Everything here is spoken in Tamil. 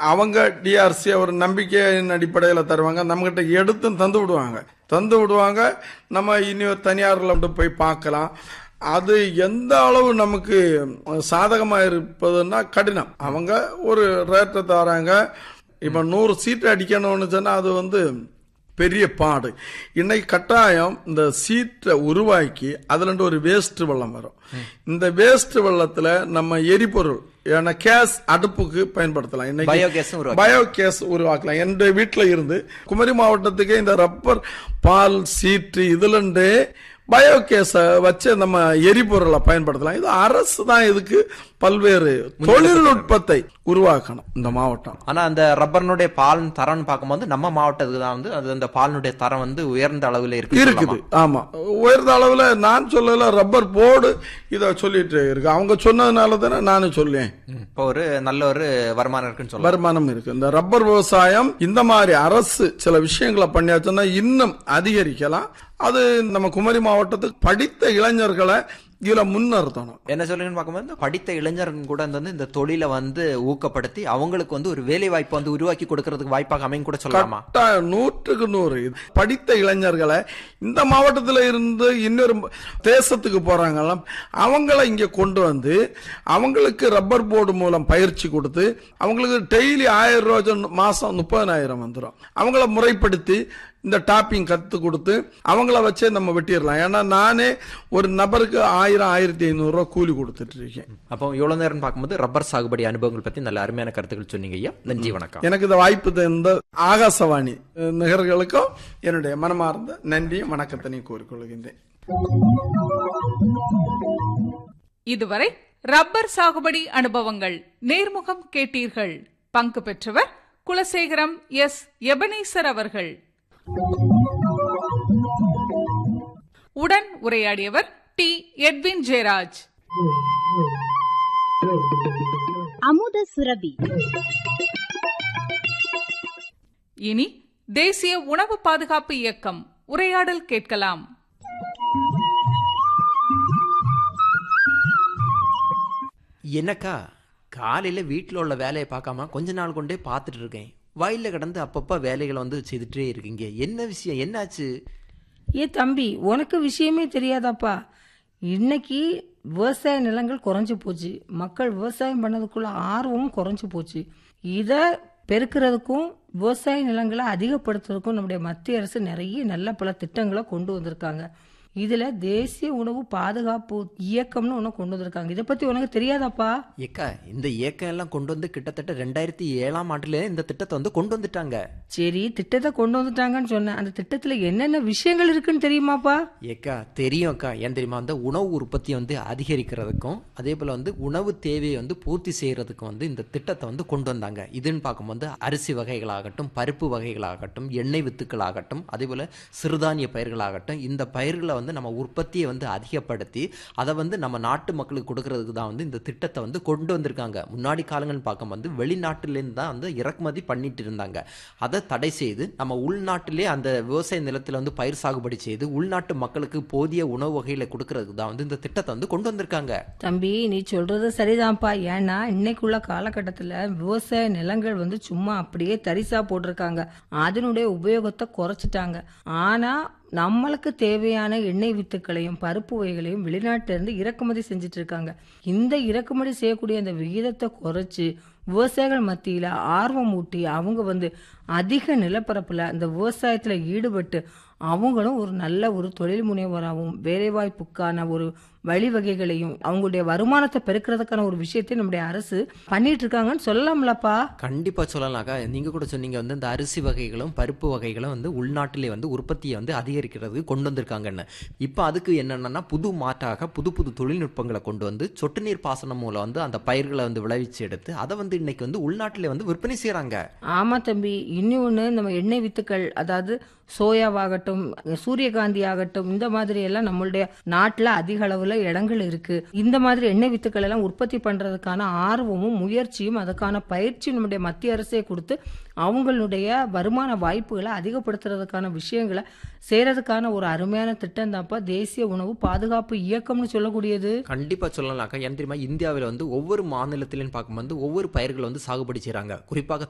அவங்க டிஆர்சி ஒரு நம்பிக்கையின் அடிப்படையில் தருவாங்க, நம்மகிட்ட எடுத்து தந்து விடுவாங்க. நம்ம இனி ஒரு தனியாரில் போய் பார்க்கலாம். அது எந்த அளவு நமக்கு சாதகமாக இருப்பதுன்னா கடினம். அவங்க ஒரு ரேட்டை தராங்க. இப்போ 100 சீட்டு அடிக்கணும்னு சொன்னால் அது பெரிய பாடு. இன்னைக்கு கட்டாயம் இந்த சீட்டை உருவாக்கி அதுல ஒரு வேஸ்ட் வெள்ளம் வரும். இந்த வேஸ்ட் வெள்ளத்துல நம்ம எரிபொருள் கேஸ் அடுப்புக்கு பயன்படுத்தலாம். இன்னைக்கு பயோகேஸ் உருவாக்கலாம். என் வீட்டுல இருந்து குமரி மாவட்டத்துக்கு இந்த ரப்பர் பால் சீட்டு இதுல பயோகேஸ வச்சு நம்ம எரிபொருளை பயன்படுத்தலாம். இது அரசு தான் இதுக்கு பல்வேறு தொழில்நுட்பத்தை உருவாக்கணும் இந்த மாவட்டம். ஆனா அந்த ரப்பர்னுடைய பால் தரம் பார்க்கும்போது நம்ம மாவட்டத்துக்கு தான் அது அந்த பாலினுடைய தரம் உயர்ந்த அளவில் இருக்குது. ஆமா, உயர்ந்த அளவுல நான் சொல்லல, ரப்பர் போர்டு இத சொல்லிட்டு இருக்கு. அவங்க சொன்னதுனால தானே நானும் சொல்லேன். இப்போ ஒரு நல்ல ஒரு வருமானம் இருக்குன்னு சொல்ல வருமானம் இருக்கு. இந்த ரப்பர் விவசாயம் இந்த மாதிரி அரசு சில விஷயங்களை பண்ணியாச்சுன்னா இன்னும் அதிகரிக்கலாம். அது நம்ம குமரி மாவட்டத்துக்கு படித்த இளைஞர்களை இதுல முன்னிறுத்தணும். என்ன சொல்லுங்கன்னு பார்க்கும்போது படித்த இளைஞர்கள் கூட இந்த தொழிலை ஊக்கப்படுத்தி அவங்களுக்கு ஒரு வேலை வாய்ப்பு உருவாக்கி கொடுக்கறதுக்கு வாய்ப்பாக அமையும் கூட சொல்லலாமா? 100க்கு 100 படித்த இளைஞர்களை இந்த மாவட்டத்தில் இருந்து இன்னொரு தேசத்துக்கு போறாங்க, அவங்கள இங்க கொண்டு வந்து அவங்களுக்கு ரப்பர் போர்டு மூலம் பயிற்சி கொடுத்து அவங்களுக்கு டெய்லி 1000 ரூபாய் மாசம் 30,000 வந்துடும். அவங்கள முறைப்படுத்தி இந்த டாப்பிங் கத்து கொடுத்து அவங்கள வச்சே நம்ம வெட்டிடலாம். ஏன்னா நானே ஒரு நபருக்கு 1000-1500 ரூபாய் கூலி கொடுத்துட்டு இருக்கேன். அப்போ இவ்வளவு நேரம் பார்க்கும்போது ரப்பர் சாகுபடி அனுபவங்கள் பத்தி நல்ல அருமையான கருத்துக்கள் சொன்னீங்க ஐயா. நன்றி, வணக்கம். எனக்கு இந்த வாய்ப்பு தந்த ஆகாசவாணி நிகர்களுக்கும் என்னுடைய மனமார்ந்த நன்றியும் வணக்கத்தினையும் கூறிக்கொள்கின்றேன். இதுவரை ரப்பர் சாகுபடி அனுபவங்கள் நேர்முகம் கேட்டீர்கள். பங்கு பெற்றவர் குலசேகரம் எஸ். எபனேசர் அவர்கள். உடன் உரையாடியவர் டி. எட்வின் ஜெயராஜ். அமுத சுரபி. இனி தேசிய உணவு பாதுகாப்பு இயக்கம் உரையாடல் கேட்கலாம். என்னக்கா காலையில வீட்டில் உள்ள வேலையை பார்க்காம கொஞ்ச நாள் கொண்டே பார்த்துட்டு இருக்கேன். வயலில் கிடந்து அப்பப்போ வேலைகளை செய்துட்டே இருக்கீங்க. என்ன விஷயம், என்னாச்சு? ஏ தம்பி, உனக்கு விஷயமே தெரியாதாப்பா? இன்னைக்கு விவசாய நிலங்கள் குறைஞ்சு போச்சு. மக்கள் விவசாயம் பண்ணதுக்குள்ள ஆர்வமும் குறைஞ்சு போச்சு. இதை பெருக்கிறதுக்கும் விவசாய நிலங்களை அதிகப்படுத்துறதுக்கும் நம்முடைய மத்திய அரசு நிறைய நல்ல பல திட்டங்களை கொண்டு வந்திருக்காங்க. இதுல தேசிய உணவு பாதுகாப்பு இயக்கம்னு ஒண்ணு கொண்டு வந்திருக்காங்க. இதை பத்தி உனக்கு தெரியாதாப்பா? ஏக்கா, இந்த இயக்கம் எல்லாம் கொண்டு கிட்டத்தட்ட 2007ஆம் ஆண்டுல இந்த திட்டத்தை கொண்டு வந்துட்டாங்க. சரி, திட்டத்தை கொண்டு வந்துட்டாங்கன்னு சொன்ன அந்த திட்டத்துல என்னென்ன விஷயங்கள் இருக்குன்னு தெரியுமாப்பா? ஏக்கா தெரியும் அக்கா. ஏன் தெரியுமா, அந்த உணவு உற்பத்தி அதிகரிக்கிறதுக்கும் அதே போல உணவு தேவையை பூர்த்தி செய்யறதுக்கும் இந்த திட்டத்தை கொண்டு வந்தாங்க. இதுன்னு பார்க்கும்போது அரிசி வகைகளாகட்டும், பருப்பு வகைகளாகட்டும், எண்ணெய் வித்துக்களாகட்டும், அதே போல சிறுதானிய பயிர்களாகட்டும், இந்த பயிர்களை நம்ம உற்பத்தியை அதிகப்படுத்தி அதை நம்ம நாட்டு மக்களுக்கு கொடுக்கறதுக்கு தான் இந்த திட்டத்தை கொண்டு வந்திருக்காங்க. முன்னாடி காலங்கள் பார்க்கும்போது வெளிநாட்டிலேருந்து தான் இறக்குமதி பண்ணிட்டு இருந்தாங்க. அதை தடை செய்து நம்ம உள்நாட்டிலே அந்த விவசாய நிலத்தில் பயிர் சாகுபடி செய்து உள்நாட்டு மக்களுக்கு போதிய உணவு வகைகளை கொடுக்கறதுக்கு தான் இந்த திட்டத்தை கொண்டு வந்திருக்காங்க. தம்பி, நீ சொல்றது சரிதான்ப்பா. ஏன்னா இன்னைக்குள்ள காலகட்டத்தில் விவசாய நிலங்கள் சும்மா அப்படியே தரிசா போட்டிருக்காங்க. அதனுடைய உபயோகத்தை குறைச்சிட்டாங்க. ஆனா நம்மளுக்கு தேவையான எண்ணெய் வித்துக்களையும் பருப்பு வகைகளையும் வெளிநாட்டிலிருந்து இறக்குமதி செஞ்சுட்டு இருக்காங்க. இந்த இறக்குமதி செய்யக்கூடிய அந்த விகிதத்தை குறைச்சு விவசாயிகள் மத்தியில ஆர்வம் ஊட்டி அவங்க அதிக நிலப்பரப்புல அந்த விவசாயத்துல ஈடுபட்டு அவங்களும் ஒரு நல்ல ஒரு தொழில் முனைவராகவும் வேலைவாய்ப்புக்கான ஒரு வழிவகைகளையும் அவங்களுடைய வருமானத்தை பெருக்கிறதுக்கான ஒரு விஷயத்தை நம்முடைய அரசு பண்ணிட்டு இருக்காங்கன்னு சொல்லலாம்லப்பா? கண்டிப்பா சொல்லலாம்க்கா. நீங்க கூட சொன்னீங்க இந்த அரிசி வகைகளும் பருப்பு வகைகளும் உள்நாட்டிலே உற்பத்தியை அதிகரிக்கிறதுக்கு கொண்டு வந்திருக்காங்கன்னு. இப்போ அதுக்கு என்னன்னா புது மாற்றாக புது புது தொழில்நுட்பங்களை கொண்டு சொட்டு நீர் பாசனம் மூலம் அந்த பயிர்களை விளைவிச்சு எடுத்து அதை இன்னைக்கு உள்நாட்டிலே விற்பனை செய்யறாங்க. ஆமா தம்பி, இன்னொன்னு நம்ம எண்ணெய் வித்துக்கள், அதாவது சோயாவாகட்டும், சூரியகாந்தி ஆகட்டும், இந்த மாதிரி எல்லாம் நம்மளுடைய நாட்டுல அதிக அளவுல இடங்கள் இருக்கு. இந்த மாதிரி எண்ணெய் வித்துக்கள் எல்லாம் உற்பத்தி பண்றதுக்கான ஆர்வமும் முயற்சியும் அதுக்கான பயிற்சியும் நம்முடைய மத்திய அரசே கொடுத்து அவங்களுடைய வருமான வாய்ப்புகளை அதிகப்படுத்துறதுக்கான விஷயங்களை செய்யறதுக்கான ஒரு அருமையான திட்டம் தான்ப்பா தேசிய உணவு பாதுகாப்பு இயக்கம்னு சொல்லக்கூடியது. கண்டிப்பா சொல்லலாம்க்கா. ஏன் தெரியுமா, இந்தியாவில் ஒவ்வொரு மாநிலத்திலும் பார்க்கும்போது ஒவ்வொரு பயிர்கள் சாகுபடி செய்யறாங்க. குறிப்பாக